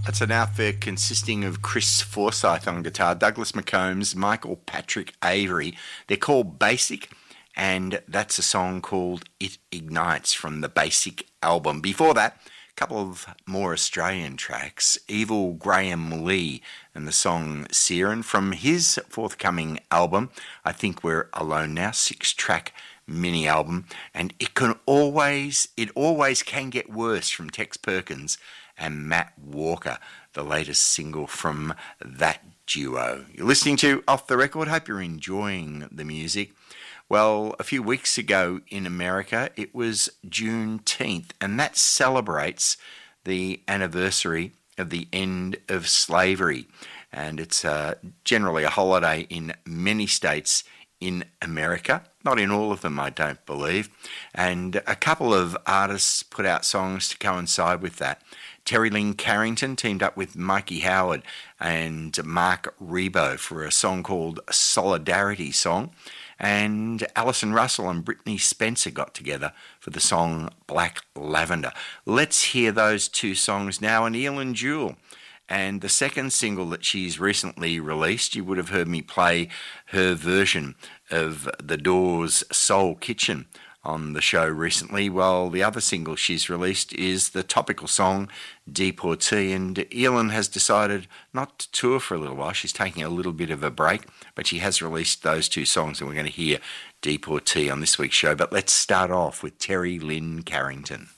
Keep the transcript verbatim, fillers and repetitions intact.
That's an outfit consisting of Chris Forsyth on guitar, Douglas McCombs, Michael Patrick Avery. They're called Basic, and that's a song called It Ignites from the Basic album. Before that, a couple of more Australian tracks. Evil Graham Lee and the song Siren from his forthcoming album, I Think We're Alone Now, six-track mini album. And it can always, it always can get worse from Tex Perkins and Matt Walker, the latest single from that duo. You're listening to Off the Record. Hope you're enjoying the music. Well, a few weeks ago in America, it was Juneteenth, and that celebrates the anniversary of the end of slavery. And it's uh, generally a holiday in many states in America. Not in all of them, I don't believe. And a couple of artists put out songs to coincide with that. Terry Lynn Carrington teamed up with Mikey Howard and Mark Rebo for a song called Solidarity Song. And Alison Russell and Brittany Spencer got together for the song Black Lavender. Let's hear those two songs now. And Eileen Jewell. And the second single that she's recently released, you would have heard me play her version of The Doors' Soul Kitchen on the show recently. Well, the other single she's released is the topical song Deportee, and Eileen has decided not to tour for a little while. She's taking a little bit of a break, but she has released those two songs, and we're going to hear Deportee on this week's show. But let's start off with Terry Lynn Carrington.